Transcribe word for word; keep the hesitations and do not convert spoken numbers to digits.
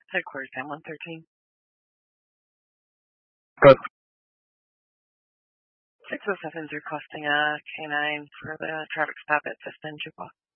Headquarters at one thirteen. Good. six oh seven is requesting a K nine for the traffic stop at Vista and Chippewa.